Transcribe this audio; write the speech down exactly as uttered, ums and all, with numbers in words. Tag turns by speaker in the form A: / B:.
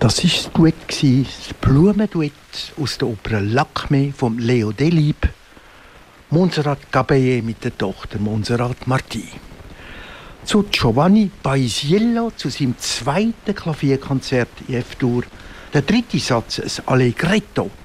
A: Das war das Duett, das Blumenduett aus der Oper Lakme von Leo Delibes. Montserrat Caballé mit der Tochter Montserrat Martí. Zu Giovanni Paisiello, zu seinem zweiten Klavierkonzert in F-Dur. Der dritte Satz, ein Allegretto